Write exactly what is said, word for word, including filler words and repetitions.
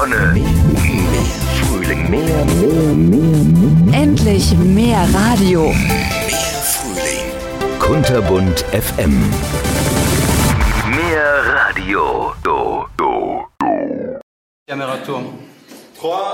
Sonne, mehr Frühling, mehr, mehr, mehr. Endlich mehr Radio. Mehr Frühling. Kunterbunt F M. Mehr Radio. Do, do, do. Caméra tourne.